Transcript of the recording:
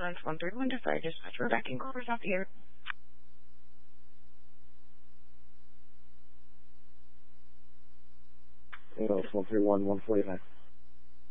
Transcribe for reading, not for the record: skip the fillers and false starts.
Ambulance 131 to fire dispatch. We're backing covers out here. Ambulance 131, 149.